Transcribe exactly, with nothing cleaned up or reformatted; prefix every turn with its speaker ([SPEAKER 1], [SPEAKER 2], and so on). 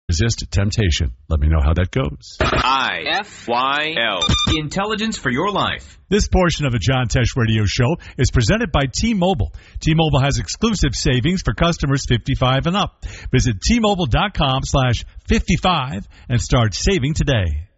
[SPEAKER 1] Resist temptation. Let me know how that goes.
[SPEAKER 2] I F Y L. Intelligence for your life.
[SPEAKER 3] This portion of the John Tesh Radio Show is presented by T-Mobile. T-Mobile has exclusive savings for customers fifty-five and up. Visit T Mobile dot com slash fifty-five and start saving today.